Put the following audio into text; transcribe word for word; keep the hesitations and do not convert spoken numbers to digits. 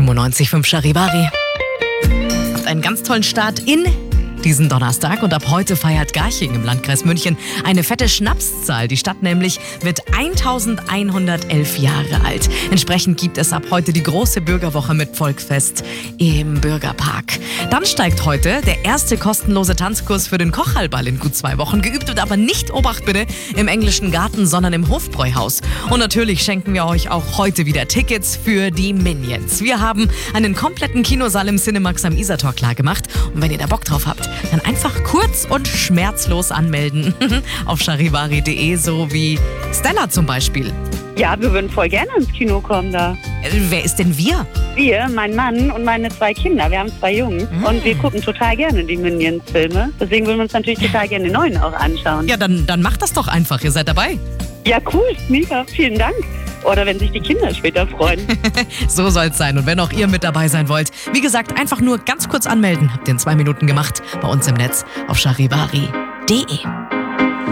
fünfundneunzig Komma fünf Charivari. Habt einen ganz tollen Start in diesen Donnerstag und ab heute feiert Garching im Landkreis München eine fette Schnapszahl. Die Stadt nämlich wird eintausendeinhundertelf Jahre alt. Entsprechend gibt es ab heute die große Bürgerwoche mit Volksfest im Bürgerpark. Dann steigt heute der erste kostenlose Tanzkurs für den Kochhalball in gut zwei Wochen. Geübt wird aber nicht, Obacht bitte, im englischen Garten, sondern im Hofbräuhaus. Und natürlich schenken wir euch auch heute wieder Tickets für die Minions. Wir haben einen kompletten Kinosaal im Cinemax am Isartor klar gemacht. Und wenn ihr da Bock drauf habt, dann einfach kurz und schmerzlos anmelden auf charivari punkt de, so wie Stella zum Beispiel. Ja, wir würden voll gerne ins Kino kommen da. Äh, wer ist denn wir? Wir, mein Mann und meine zwei Kinder. Wir haben zwei Jungs Mm. und wir gucken total gerne die Minions-Filme. Deswegen würden wir uns natürlich total gerne die neuen auch anschauen. Ja, dann, dann macht das doch einfach. Ihr seid dabei. Ja, cool, mega, vielen Dank. Oder wenn sich die Kinder später freuen. So soll's sein. Und wenn auch ihr mit dabei sein wollt, wie gesagt, einfach nur ganz kurz anmelden. Habt ihr in zwei Minuten gemacht. Bei uns im Netz auf charivari punkt de.